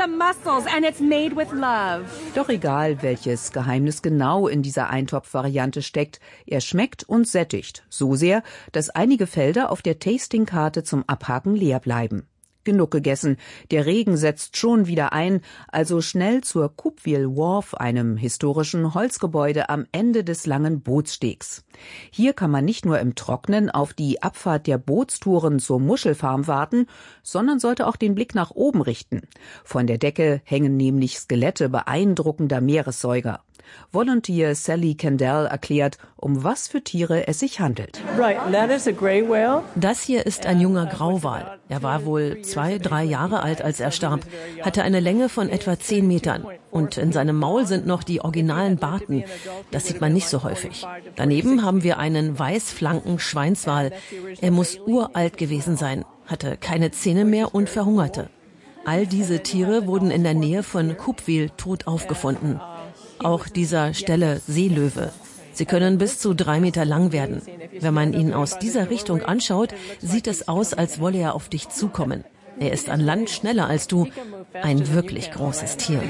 the mussels and it's made with love. Doch egal, welches Geheimnis genau in dieser Eintopfvariante steckt, er schmeckt und sättigt. So sehr, dass einige Felder auf der Tastingkarte zum Abhaken leer bleiben. Genug gegessen, der Regen setzt schon wieder ein, also schnell zur Coupeville Wharf, einem historischen Holzgebäude am Ende des langen Bootsstegs. Hier kann man nicht nur im Trocknen auf die Abfahrt der Bootstouren zur Muschelfarm warten, sondern sollte auch den Blick nach oben richten. Von der Decke hängen nämlich Skelette beeindruckender Meeressäuger. Volunteer Sally Kendall erklärt, um was für Tiere es sich handelt. Das hier ist ein junger Grauwal. Er war wohl 2-3 Jahre alt, als er starb, hatte eine Länge von etwa 10 Metern. Und in seinem Maul sind noch die originalen Barten. Das sieht man nicht so häufig. Daneben haben wir einen Weißflanken-Schweinswal. Er muss uralt gewesen sein, hatte keine Zähne mehr und verhungerte. All diese Tiere wurden in der Nähe von Coupeville tot aufgefunden. Auch dieser Stelle Seelöwe. Sie können bis zu 3 Meter lang werden. Wenn man ihn aus dieser Richtung anschaut, sieht es aus, als wolle er auf dich zukommen. Er ist an Land schneller als du. Ein wirklich großes Tier.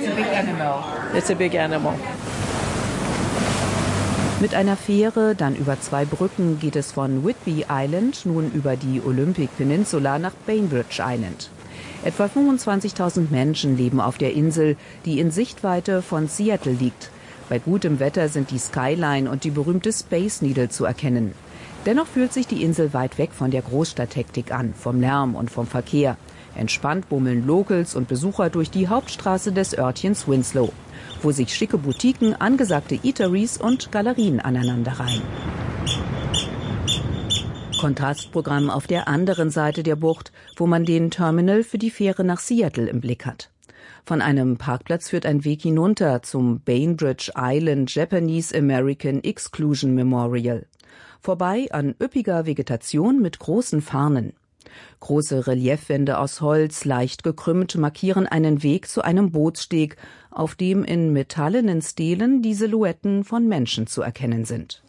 Mit einer Fähre, dann über 2 Brücken, geht es von Whidbey Island nun über die Olympic Peninsula nach Bainbridge Island. Etwa 25.000 Menschen leben auf der Insel, die in Sichtweite von Seattle liegt. Bei gutem Wetter sind die Skyline und die berühmte Space Needle zu erkennen. Dennoch fühlt sich die Insel weit weg von der Großstadthektik an, vom Lärm und vom Verkehr. Entspannt bummeln Locals und Besucher durch die Hauptstraße des Örtchens Winslow, wo sich schicke Boutiquen, angesagte Eateries und Galerien aneinanderreihen. Kontrastprogramm auf der anderen Seite der Bucht, wo man den Terminal für die Fähre nach Seattle im Blick hat. Von einem Parkplatz führt ein Weg hinunter zum Bainbridge Island Japanese American Exclusion Memorial. Vorbei an üppiger Vegetation mit großen Farnen. Große Reliefwände aus Holz, leicht gekrümmt, markieren einen Weg zu einem Bootssteg, auf dem in metallenen Stelen die Silhouetten von Menschen zu erkennen sind.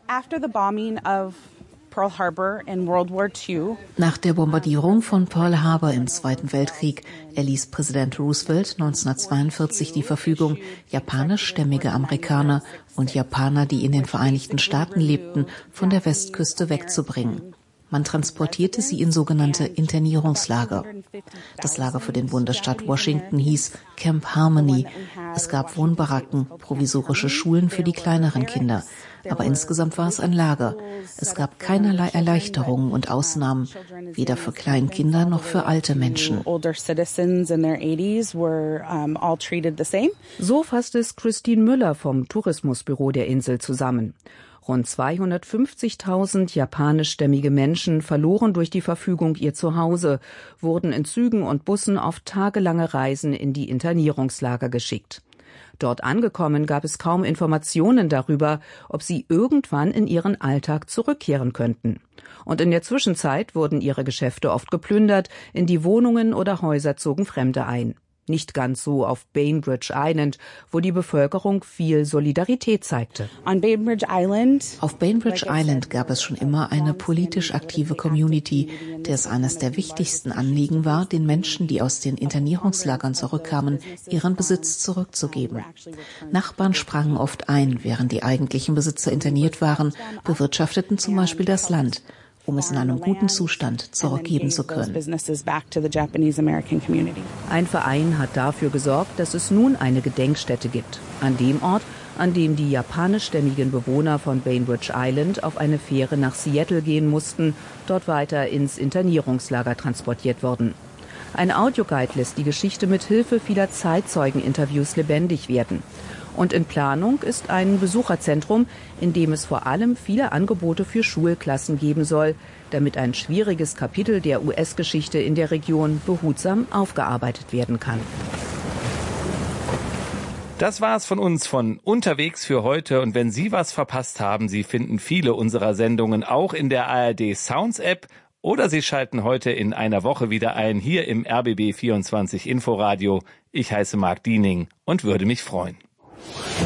Nach der Bombardierung von Pearl Harbor im Zweiten Weltkrieg erließ Präsident Roosevelt 1942 die Verfügung, japanischstämmige Amerikaner und Japaner, die in den Vereinigten Staaten lebten, von der Westküste wegzubringen. Man transportierte sie in sogenannte Internierungslager. Das Lager für den Bundesstaat Washington hieß Camp Harmony. Es gab Wohnbaracken, provisorische Schulen für die kleineren Kinder. Aber insgesamt war es ein Lager. Es gab keinerlei Erleichterungen und Ausnahmen, weder für Kleinkinder noch für alte Menschen. So fasst es Christine Müller vom Tourismusbüro der Insel zusammen. Rund 250.000 japanischstämmige Menschen verloren durch die Verfügung ihr Zuhause, wurden in Zügen und Bussen auf tagelange Reisen in die Internierungslager geschickt. Dort angekommen gab es kaum Informationen darüber, ob sie irgendwann in ihren Alltag zurückkehren könnten. Und in der Zwischenzeit wurden ihre Geschäfte oft geplündert, in die Wohnungen oder Häuser zogen Fremde ein. Nicht ganz so auf Bainbridge Island, wo die Bevölkerung viel Solidarität zeigte. Auf Bainbridge Island gab es schon immer eine politisch aktive Community, der es eines der wichtigsten Anliegen war, den Menschen, die aus den Internierungslagern zurückkamen, ihren Besitz zurückzugeben. Nachbarn sprangen oft ein, während die eigentlichen Besitzer interniert waren, bewirtschafteten zum Beispiel das Land, um es in einem guten Zustand zurückgeben zu können. Ein Verein hat dafür gesorgt, dass es nun eine Gedenkstätte gibt. An dem Ort, an dem die japanischstämmigen Bewohner von Bainbridge Island auf eine Fähre nach Seattle gehen mussten, dort weiter ins Internierungslager transportiert wurden. Ein Audioguide lässt die Geschichte mit Hilfe vieler Zeitzeugeninterviews lebendig werden. Und in Planung ist ein Besucherzentrum, in dem es vor allem viele Angebote für Schulklassen geben soll, damit ein schwieriges Kapitel der US-Geschichte in der Region behutsam aufgearbeitet werden kann. Das war's von uns von Unterwegs für heute. Und wenn Sie was verpasst haben, Sie finden viele unserer Sendungen auch in der ARD Sounds App oder Sie schalten heute in einer Woche wieder ein, hier im RBB 24 Inforadio. Ich heiße Marc Diening und würde mich freuen.